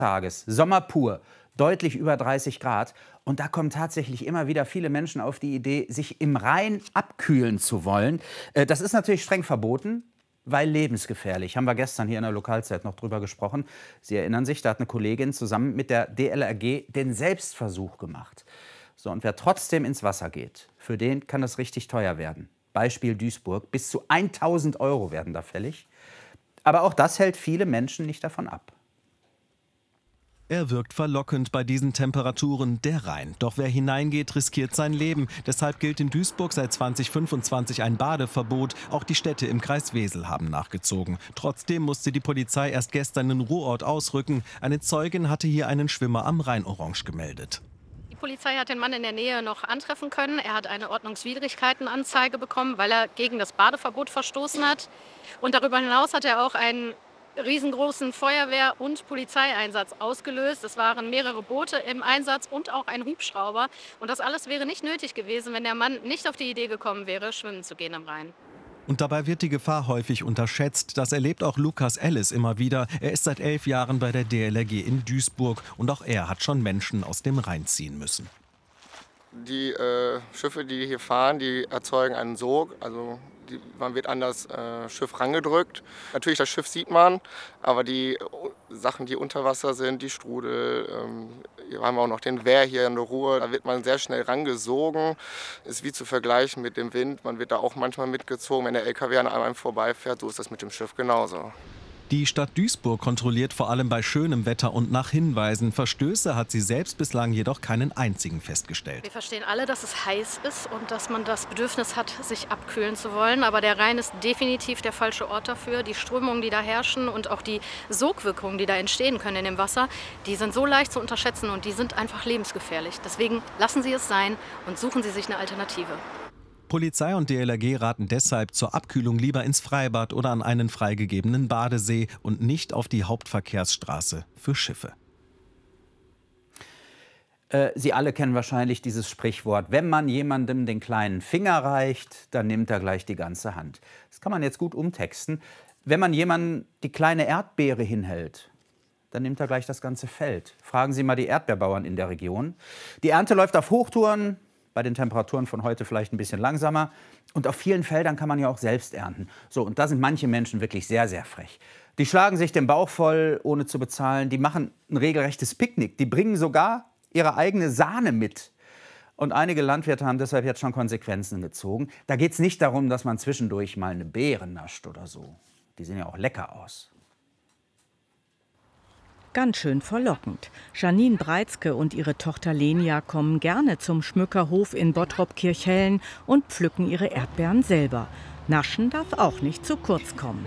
Tages, Sommer pur, deutlich über 30 Grad. Und da kommen tatsächlich immer wieder viele Menschen auf die Idee, sich im Rhein abkühlen zu wollen. Das ist natürlich streng verboten, weil lebensgefährlich. Haben wir gestern hier in der Lokalzeit noch drüber gesprochen. Sie erinnern sich, da hat eine Kollegin zusammen mit der DLRG den Selbstversuch gemacht. So, und wer trotzdem ins Wasser geht, für den kann das richtig teuer werden. Beispiel Duisburg, bis zu 1.000 € werden da fällig. Aber auch das hält viele Menschen nicht davon ab. Er wirkt verlockend bei diesen Temperaturen, der Rhein. Doch wer hineingeht, riskiert sein Leben. Deshalb gilt in Duisburg seit 2025 ein Badeverbot. Auch die Städte im Kreis Wesel haben nachgezogen. Trotzdem musste die Polizei erst gestern in Ruhrort ausrücken. Eine Zeugin hatte hier einen Schwimmer am Rhein-Orange gemeldet. Die Polizei hat den Mann in der Nähe noch antreffen können. Er hat eine Ordnungswidrigkeitenanzeige bekommen, weil er gegen das Badeverbot verstoßen hat. Und darüber hinaus hat er auch einen riesengroßen Feuerwehr- und Polizeieinsatz ausgelöst. Es waren mehrere Boote im Einsatz und auch ein Hubschrauber. Und das alles wäre nicht nötig gewesen, wenn der Mann nicht auf die Idee gekommen wäre, schwimmen zu gehen am Rhein. Und dabei wird die Gefahr häufig unterschätzt. Das erlebt auch Lukas Ellis immer wieder. Er ist seit 11 Jahren bei der DLRG in Duisburg. Und auch er hat schon Menschen aus dem Rhein ziehen müssen. Die Schiffe, die hier fahren, die erzeugen einen Sog. Also man wird an das Schiff rangedrückt. Natürlich, das Schiff sieht man, aber die Sachen, die unter Wasser sind, die Strudel, hier haben wir auch noch den Wehr hier in der Ruhr, da wird man sehr schnell rangesogen. Ist wie zu vergleichen mit dem Wind. Man wird da auch manchmal mitgezogen, wenn der LKW an einem vorbeifährt. So ist das mit dem Schiff genauso. Die Stadt Duisburg kontrolliert vor allem bei schönem Wetter und nach Hinweisen. Verstöße hat sie selbst bislang jedoch keinen einzigen festgestellt. Wir verstehen alle, dass es heiß ist und dass man das Bedürfnis hat, sich abkühlen zu wollen. Aber der Rhein ist definitiv der falsche Ort dafür. Die Strömungen, die da herrschen und auch die Sogwirkungen, die da entstehen können in dem Wasser, die sind so leicht zu unterschätzen und die sind einfach lebensgefährlich. Deswegen lassen Sie es sein und suchen Sie sich eine Alternative. Polizei und DLRG raten deshalb zur Abkühlung lieber ins Freibad oder an einen freigegebenen Badesee und nicht auf die Hauptverkehrsstraße für Schiffe. Sie alle kennen wahrscheinlich dieses Sprichwort: Wenn man jemandem den kleinen Finger reicht, dann nimmt er gleich die ganze Hand. Das kann man jetzt gut umtexten. Wenn man jemandem die kleine Erdbeere hinhält, dann nimmt er gleich das ganze Feld. Fragen Sie mal die Erdbeerbauern in der Region. Die Ernte läuft auf Hochtouren. Bei den Temperaturen von heute vielleicht ein bisschen langsamer. Und auf vielen Feldern kann man ja auch selbst ernten. So, und da sind manche Menschen wirklich sehr, sehr frech. Die schlagen sich den Bauch voll, ohne zu bezahlen. Die machen ein regelrechtes Picknick. Die bringen sogar ihre eigene Sahne mit. Und einige Landwirte haben deshalb jetzt schon Konsequenzen gezogen. Da geht es nicht darum, dass man zwischendurch mal eine Beere nascht oder so. Die sehen ja auch lecker aus. Ganz schön verlockend. Janine Breitzke und ihre Tochter Lenia kommen gerne zum Schmückerhof in Bottrop-Kirchhellen und pflücken ihre Erdbeeren selber. Naschen darf auch nicht zu kurz kommen.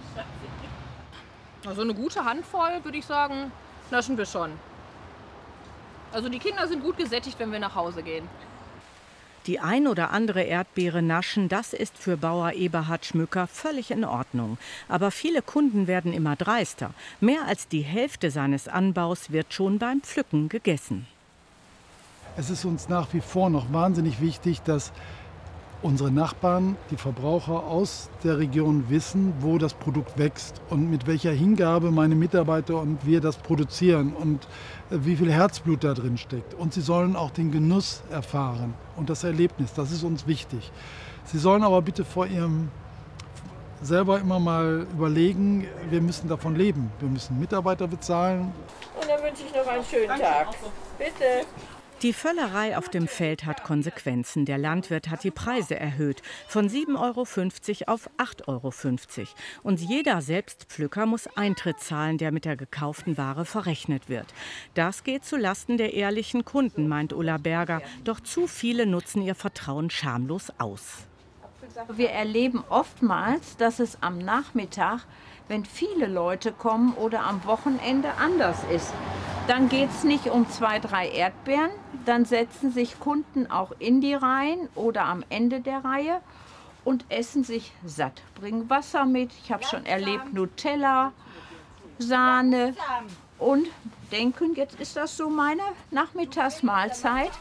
Also eine gute Handvoll, würde ich sagen, naschen wir schon. Also die Kinder sind gut gesättigt, wenn wir nach Hause gehen. Die ein oder andere Erdbeere naschen, das ist für Bauer Eberhard Schmücker völlig in Ordnung. Aber viele Kunden werden immer dreister. Mehr als die Hälfte seines Anbaus wird schon beim Pflücken gegessen. Es ist uns nach wie vor noch wahnsinnig wichtig, dass unsere Nachbarn, die Verbraucher aus der Region wissen, wo das Produkt wächst und mit welcher Hingabe meine Mitarbeiter und wir das produzieren und wie viel Herzblut da drin steckt. Und sie sollen auch den Genuss erfahren und das Erlebnis, das ist uns wichtig. Sie sollen aber bitte vor ihrem selber immer mal überlegen, wir müssen davon leben. Wir müssen Mitarbeiter bezahlen. Und dann wünsche ich noch einen schönen Tag. Bitte. Die Völlerei auf dem Feld hat Konsequenzen. Der Landwirt hat die Preise erhöht, von 7,50 € auf 8,50 €. Und jeder Selbstpflücker muss Eintritt zahlen, der mit der gekauften Ware verrechnet wird. Das geht zulasten der ehrlichen Kunden, meint Ulla Berger. Doch zu viele nutzen ihr Vertrauen schamlos aus. Wir erleben oftmals, dass es am Nachmittag, wenn viele Leute kommen oder am Wochenende anders ist. Dann geht es nicht um 2, 3 Erdbeeren, dann setzen sich Kunden auch in die Reihen oder am Ende der Reihe und essen sich satt. Bringen Wasser mit, ich habe schon erlebt, Nutella, Sahne und denken, jetzt ist das so meine Nachmittagsmahlzeit.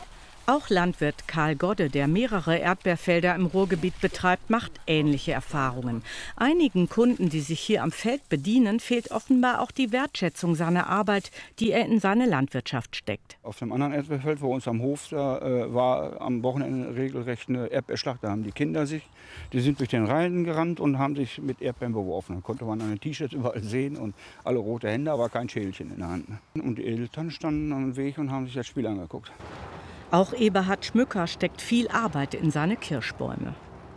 Auch Landwirt Karl Godde, der mehrere Erdbeerfelder im Ruhrgebiet betreibt, macht ähnliche Erfahrungen. Einigen Kunden, die sich hier am Feld bedienen, fehlt offenbar auch die Wertschätzung seiner Arbeit, die er in seine Landwirtschaft steckt. Auf dem anderen Erdbeerfeld vor uns am Hof, da war am Wochenende regelrecht eine Erdbeerschlacht. Da haben die Kinder die sind durch den Rhein gerannt und haben sich mit Erdbeeren beworfen. Da konnte man an den T-Shirts überall sehen und alle rote Hände, aber kein Schälchen in der Hand. Und die Eltern standen am Weg und haben sich das Spiel angeguckt. Auch Eberhard Schmücker steckt viel Arbeit in seine Kirschbäume.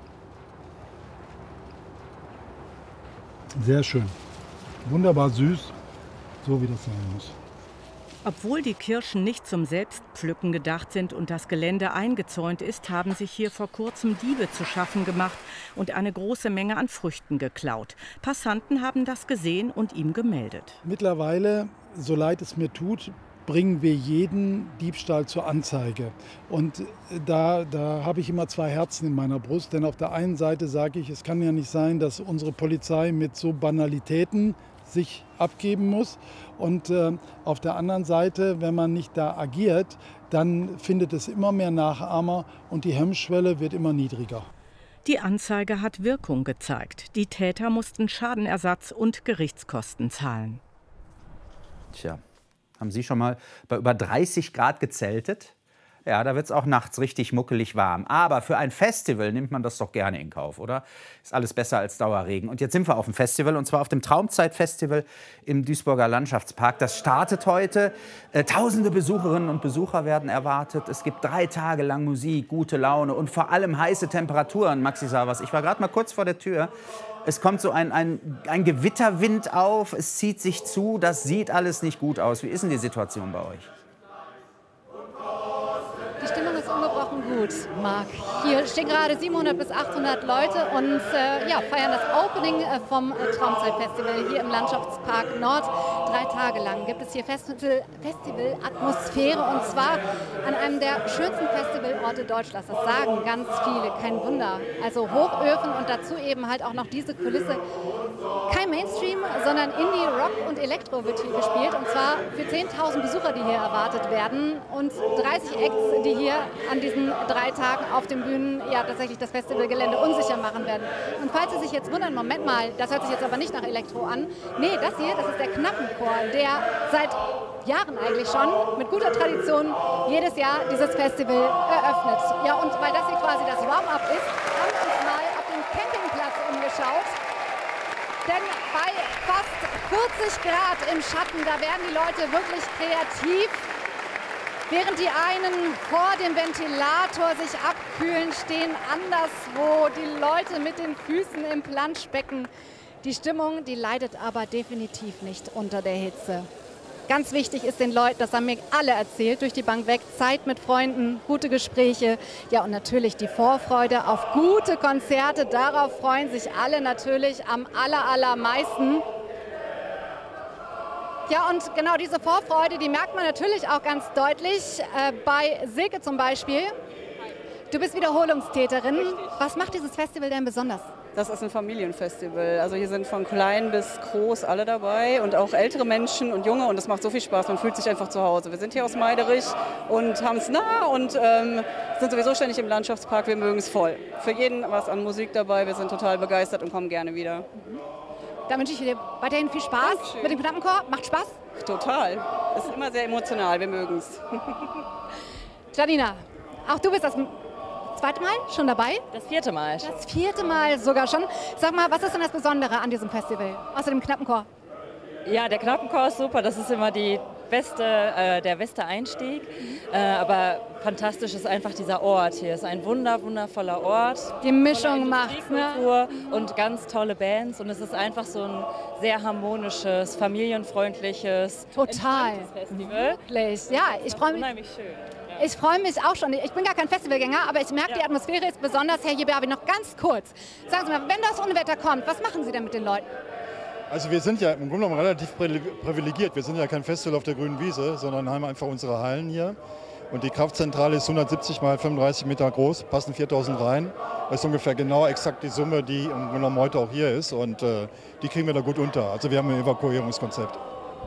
Sehr schön. Wunderbar süß, so wie das sein muss. Obwohl die Kirschen nicht zum Selbstpflücken gedacht sind und das Gelände eingezäunt ist, haben sich hier vor kurzem Diebe zu schaffen gemacht und eine große Menge an Früchten geklaut. Passanten haben das gesehen und ihm gemeldet. Mittlerweile, so leid es mir tut, bringen wir jeden Diebstahl zur Anzeige. Und da habe ich immer zwei Herzen in meiner Brust. Denn auf der einen Seite sage ich, es kann ja nicht sein, dass unsere Polizei mit so Banalitäten sich abgeben muss. Und auf der anderen Seite, wenn man nicht da agiert, dann findet es immer mehr Nachahmer und die Hemmschwelle wird immer niedriger. Die Anzeige hat Wirkung gezeigt. Die Täter mussten Schadenersatz und Gerichtskosten zahlen. Tja, haben Sie schon mal bei über 30 Grad gezeltet? Ja, da wird es auch nachts richtig muckelig warm. Aber für ein Festival nimmt man das doch gerne in Kauf, oder? Ist alles besser als Dauerregen. Und jetzt sind wir auf dem Festival, und zwar auf dem Traumzeit-Festival im Duisburger Landschaftspark. Das startet heute. Tausende Besucherinnen und Besucher werden erwartet. Es gibt 3 Tage lang Musik, gute Laune und vor allem heiße Temperaturen. Maxi Savas, ich war gerade mal kurz vor der Tür. Es kommt so ein Gewitterwind auf, es zieht sich zu. Das sieht alles nicht gut aus. Wie ist denn die Situation bei euch? Die Stimmung ist ungebrochen gut, Marc. Hier stehen gerade 700 bis 800 Leute und feiern das Opening vom Traumzeit-Festival hier im Landschaftspark Nord. 3 Tage lang gibt es hier Festival-Atmosphäre, und zwar an einem der schönsten Festivalorte Deutschlands. Das sagen ganz viele, kein Wunder. Also Hochöfen und dazu eben halt auch noch diese Kulisse. Kein Mainstream, sondern Indie, Rock und Elektro wird hier gespielt, und zwar für 10.000 Besucher, die hier erwartet werden, und 30 Acts, die hier an diesen 3 Tagen auf den Bühnen tatsächlich das Festivalgelände unsicher machen werden. Und falls Sie sich jetzt wundern, Moment mal, das hört sich jetzt aber nicht nach Elektro an. Nee, das hier, das ist der Knappenchor, der seit Jahren eigentlich schon mit guter Tradition jedes Jahr dieses Festival eröffnet. Ja, und weil das hier quasi das Warm-up ist, haben wir uns mal auf den Campingplatz umgeschaut. Denn bei fast 40 Grad im Schatten, da werden die Leute wirklich kreativ. Während die einen vor dem Ventilator sich abkühlen, stehen anderswo die Leute mit den Füßen im Planschbecken. Die Stimmung, die leidet aber definitiv nicht unter der Hitze. Ganz wichtig ist den Leuten, das haben mir alle erzählt, durch die Bank weg, Zeit mit Freunden, gute Gespräche, ja, und natürlich die Vorfreude auf gute Konzerte. Darauf freuen sich alle natürlich am allermeisten. Ja, und genau diese Vorfreude, die merkt man natürlich auch ganz deutlich bei Silke zum Beispiel. Du bist Wiederholungstäterin. Richtig. Was macht dieses Festival denn besonders? Das ist ein Familienfestival. Also hier sind von klein bis groß alle dabei und auch ältere Menschen und Junge, und das macht so viel Spaß. Man fühlt sich einfach zu Hause. Wir sind hier aus Meiderich und haben es nah und sind sowieso ständig im Landschaftspark. Wir mögen es voll. Für jeden was an Musik dabei. Wir sind total begeistert und kommen gerne wieder. Da wünsche ich dir weiterhin viel Spaß mit dem Knappenchor. Macht Spaß? Total. Es ist immer sehr emotional. Wir mögen es. Janina, auch du bist das 2. Mal schon dabei? Das 4. Mal. Das 4. Mal sogar schon. Sag mal, was ist denn das Besondere an diesem Festival, außer dem Knappenchor? Ja, der Knappenchor ist super. Das ist immer der beste Einstieg. Aber fantastisch ist einfach dieser Ort hier. Es ist ein wundervoller Ort. Die Mischung macht, ne? Und ganz tolle Bands. Und es ist einfach so ein sehr harmonisches, familienfreundliches, total Festival. Wirklich. Ja, ich freue mich. Unheimlich schön. Ich freue mich auch schon. Ich bin gar kein Festivalgänger, aber ich merke, die Atmosphäre ist besonders. Herr Jeberbi, noch ganz kurz. Sagen Sie mal, wenn das Unwetter kommt, was machen Sie denn mit den Leuten? Also wir sind ja im Grunde genommen relativ privilegiert. Wir sind ja kein Festival auf der grünen Wiese, sondern haben einfach unsere Hallen hier. Und die Kraftzentrale ist 170 mal 35 Meter groß, passen 4000 rein. Das ist ungefähr genau exakt die Summe, die im Grunde genommen heute auch hier ist. Und die kriegen wir da gut unter. Also wir haben ein Evakuierungskonzept.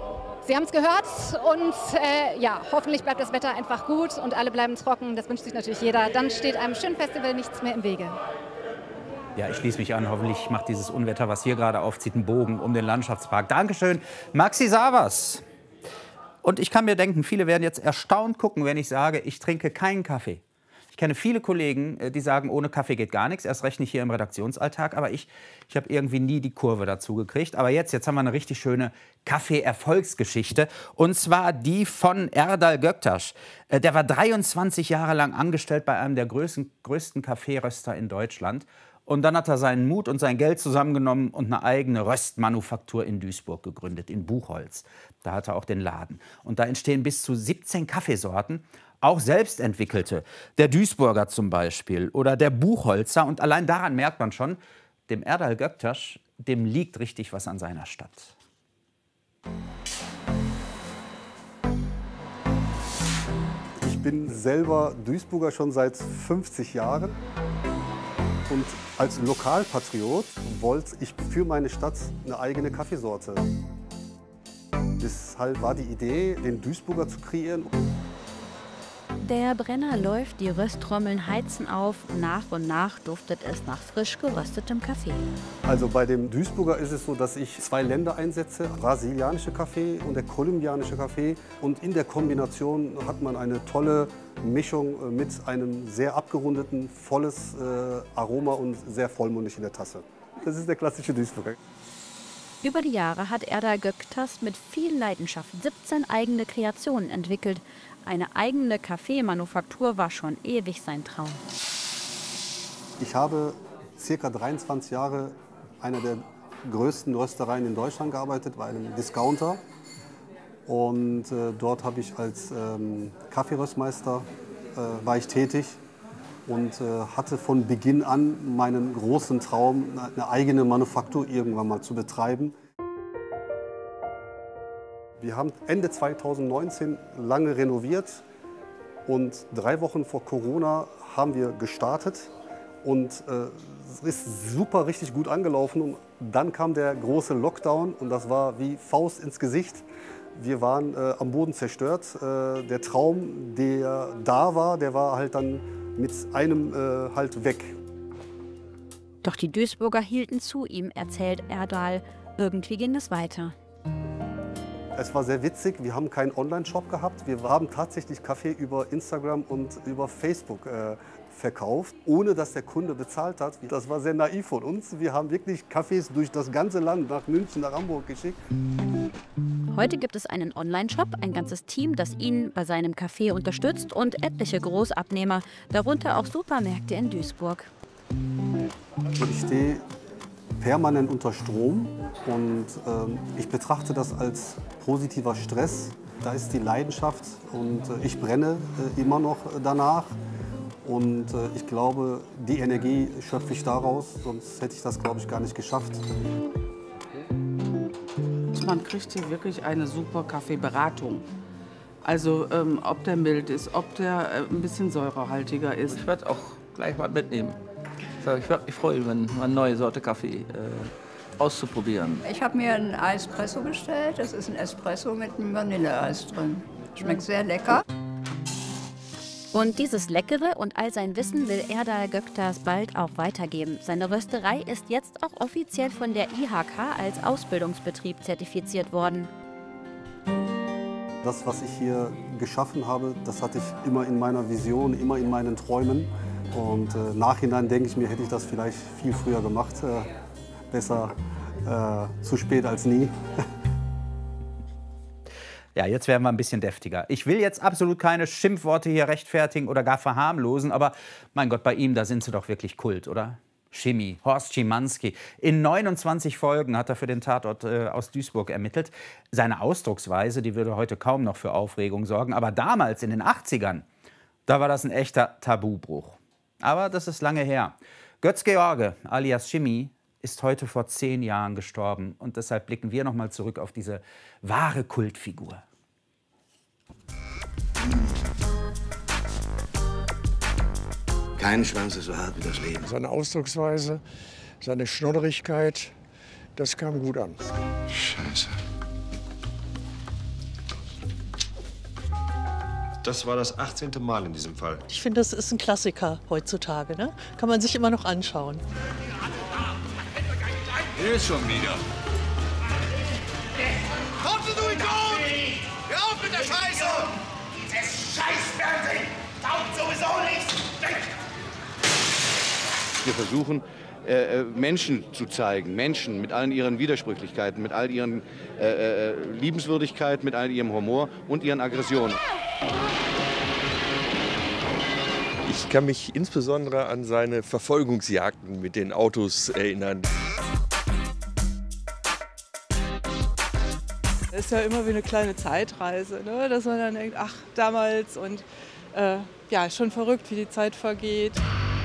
Sie haben es gehört und ja, hoffentlich bleibt das Wetter einfach gut und alle bleiben trocken. Das wünscht sich natürlich jeder. Dann steht einem schönen Festival nichts mehr im Wege. Ja, ich schließe mich an. Hoffentlich macht dieses Unwetter, was hier gerade aufzieht, einen Bogen um den Landschaftspark. Dankeschön, Maxi Savas. Und ich kann mir denken, viele werden jetzt erstaunt gucken, wenn ich sage, ich trinke keinen Kaffee. Ich kenne viele Kollegen, die sagen, ohne Kaffee geht gar nichts, erst recht nicht hier im Redaktionsalltag. Aber ich habe irgendwie nie die Kurve dazu gekriegt. Aber jetzt haben wir eine richtig schöne Kaffee-Erfolgsgeschichte. Und zwar die von Erdal Göktaş. Der war 23 Jahre lang angestellt bei einem der größten Kaffeeröster in Deutschland. Und dann hat er seinen Mut und sein Geld zusammengenommen und eine eigene Röstmanufaktur in Duisburg gegründet, in Buchholz. Da hat er auch den Laden. Und da entstehen bis zu 17 Kaffeesorten, auch selbst entwickelte. Der Duisburger zum Beispiel oder der Buchholzer. Und allein daran merkt man schon, dem Erdal Göktaş, dem liegt richtig was an seiner Stadt. Ich bin selber Duisburger schon seit 50 Jahren. Und als Lokalpatriot wollte ich für meine Stadt eine eigene Kaffeesorte. Deshalb war die Idee, den Duisburger zu kreieren. Der Brenner läuft, die Rösttrommeln heizen auf. Nach und nach duftet es nach frisch geröstetem Kaffee. Also bei dem Duisburger ist es so, dass ich 2 Länder einsetze. Brasilianische Kaffee und der kolumbianische Kaffee. Und in der Kombination hat man eine tolle Mischung mit einem sehr abgerundeten, volles Aroma und sehr vollmundig in der Tasse. Das ist der klassische Duisburger. Über die Jahre hat Erdal Göktaş mit viel Leidenschaft 17 eigene Kreationen entwickelt. Eine eigene Kaffeemanufaktur war schon ewig sein Traum. Ich habe ca. 23 Jahre einer der größten Röstereien in Deutschland gearbeitet, bei einem Discounter. Und dort habe ich als Kaffeeröstmeister war ich tätig und hatte von Beginn an meinen großen Traum, eine eigene Manufaktur irgendwann mal zu betreiben. Wir haben Ende 2019 lange renoviert und 3 Wochen vor Corona haben wir gestartet und es ist super richtig gut angelaufen. Und dann kam der große Lockdown und das war wie Faust ins Gesicht. Wir waren am Boden zerstört. Der Traum, der da war, der war halt dann mit einem halt weg. Doch die Duisburger hielten zu ihm, erzählt Erdal. Irgendwie ging es weiter. Es war sehr witzig, wir haben keinen Online-Shop gehabt. Wir haben tatsächlich Kaffee über Instagram und über Facebook verkauft, ohne dass der Kunde bezahlt hat. Das war sehr naiv von uns. Wir haben wirklich Kaffees durch das ganze Land, nach München, nach Hamburg geschickt. Heute gibt es einen Online-Shop, ein ganzes Team, das ihn bei seinem Kaffee unterstützt und etliche Großabnehmer, darunter auch Supermärkte in Duisburg. Ich stehe permanent unter Strom und ich betrachte das als positiver Stress. Da ist die Leidenschaft und ich brenne immer noch danach. Und ich glaube, die Energie schöpfe ich daraus, sonst hätte ich das, glaube ich, gar nicht geschafft. Man kriegt hier wirklich eine super Kaffeeberatung. Also ob der mild ist, ob der ein bisschen säurehaltiger ist. Ich werde auch gleich mal mitnehmen. Ich würde mich freuen, wenn man eine neue Sorte Kaffee auszuprobieren. Ich habe mir einen Espresso bestellt. Das ist ein Espresso mit einem Vanilleeis drin. Schmeckt sehr lecker. Und dieses Leckere und all sein Wissen will Erdal Göktaş bald auch weitergeben. Seine Rösterei ist jetzt auch offiziell von der IHK als Ausbildungsbetrieb zertifiziert worden. Das, was ich hier geschaffen habe, das hatte ich immer in meiner Vision, immer in meinen Träumen. Und nachhinein denke ich mir, hätte ich das vielleicht viel früher gemacht. Besser zu spät als nie. Ja, jetzt werden wir ein bisschen deftiger. Ich will jetzt absolut keine Schimpfworte hier rechtfertigen oder gar verharmlosen, aber mein Gott, bei ihm, da sind sie doch wirklich Kult, oder? Chemie, Horst Schimanski. In 29 Folgen hat er für den Tatort aus Duisburg ermittelt. Seine Ausdrucksweise, die würde heute kaum noch für Aufregung sorgen. Aber damals, in den 80ern, da war das ein echter Tabubruch. Aber das ist lange her. Götz-George, alias Chemie, ist heute vor 10 Jahren gestorben. Und deshalb blicken wir noch mal zurück auf diese wahre Kultfigur. Kein Schwanz ist so hart wie das Leben. Seine Ausdrucksweise, seine Schnodderigkeit, das kam gut an. Scheiße. Das war das 18. Mal in diesem Fall. Ich finde, das ist ein Klassiker heutzutage. Ne? Kann man sich immer noch anschauen. Hier ist schon wieder. Kommt du Idiot! Hör auf mit der Scheiße! Dieses Scheißfernsehen taugt sowieso nichts! Wir versuchen, Menschen zu zeigen, Menschen mit allen ihren Widersprüchlichkeiten, mit all ihren Liebenswürdigkeiten, mit all ihrem Humor und ihren Aggressionen. Ich kann mich insbesondere an seine Verfolgungsjagden mit den Autos erinnern. Es ist ja immer wie eine kleine Zeitreise, ne? Dass man dann denkt, ach, damals und ja, schon verrückt, wie die Zeit vergeht.